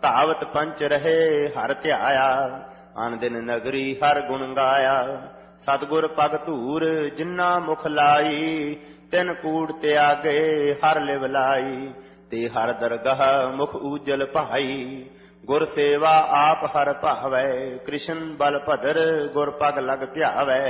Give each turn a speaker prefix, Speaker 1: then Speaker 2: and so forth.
Speaker 1: ਧਾਵਤ ਪੰਚ ਰਹੇ ਹਰ ਧਿਆਇਆ। ਅਨ ਦਿਨ ਨਗਰੀ ਹਰ ਗੁਣ ਗਾਇਆ। ਸਤਿਗੁਰ ਪਗ ਧੂਰ ਜਿਨ੍ਹਾਂ ਮੁਖ ਲਾਈ। ਤਿਨ ਕੂੜ ਤਿਆਗੇ ਹਰ ਲਿਵ ਲਾਈ। ਤੇ ਹਰ ਦਰਗਾਹ ਮੁਖ ਊਜਲ ਭਾਈ। ਗੁਰ ਸੇਵਾ ਆਪ ਹਰ ਭਾਵੈ। ਕ੍ਰਿਸ਼ਨ ਬਲ ਭਦਰ ਗੁਰ ਪਗ ਲਗ ਧਿਆਵੈ।